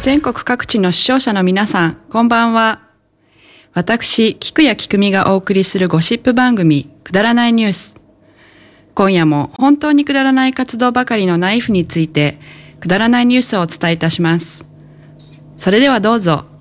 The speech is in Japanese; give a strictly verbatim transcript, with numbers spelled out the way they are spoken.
全国各地の視聴者の皆さん、こんばんは。私、菊谷菊美がお送りするゴシップ番組、くだらないニュース。今夜も本当にくだらない活動ばかりのナイフについて、くだらないニュースをお伝えいたします。それではどうぞ。